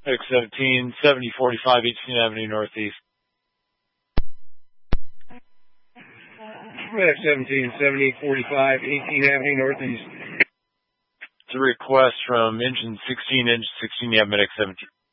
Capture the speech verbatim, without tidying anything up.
Medic seventeen, seventy forty-five, eighteenth Avenue Northeast. Medic seventeen, seventy forty-five, eighteenth Avenue Northeast. It's a request from engine sixteen, engine sixteen, you have Medic seventeen.